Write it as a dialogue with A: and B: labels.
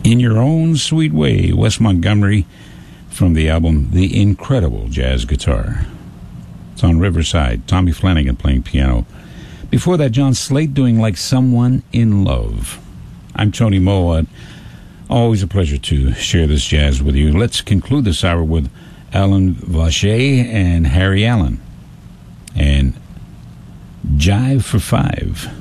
A: In Your Own Sweet Way, Wes Montgomery, from the album The Incredible Jazz Guitar. It's on Riverside. Tommy Flanagan playing piano. Before that, John Slate doing Like Someone in Love. I'm Tony Moa. Always a pleasure to share this jazz with you. Let's conclude this hour with Alan Vacher and Harry Allen and Jive for Five.